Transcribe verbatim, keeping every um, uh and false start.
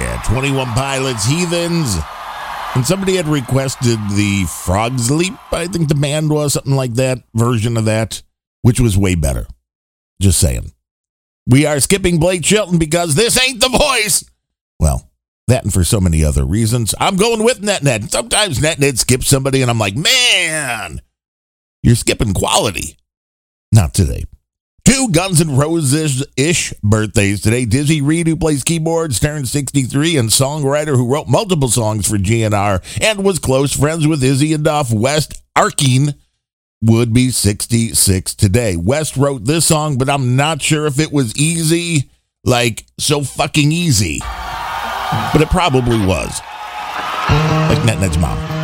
Yeah, twenty-one Pilots, Heathens. And somebody had requested the Frog's Leap, I think the band was, something like that, version of that, which was way better. Just saying. We are skipping Blake Shelton because this ain't The Voice. Well, that and for so many other reasons. I'm going with NetNet. Sometimes NetNet skips somebody and I'm like, man, you're skipping quality. Not today. Two Guns N' Roses-ish birthdays today. Dizzy Reed, who plays keyboards, turned sixty-three, and songwriter who wrote multiple songs for G N R and was close friends with Izzy and Duff, West Arkin, would be sixty-six today. West wrote this song, but I'm not sure if it was easy, like so fucking easy. But it probably was. Like NetNet's mom.